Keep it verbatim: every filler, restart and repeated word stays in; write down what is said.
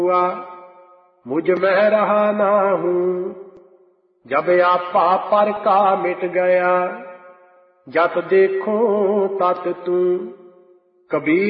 हुआ मुझ में रहा ना हूँ। जब आपा पर का मिट गया, जत देखूं तत तू। कबीर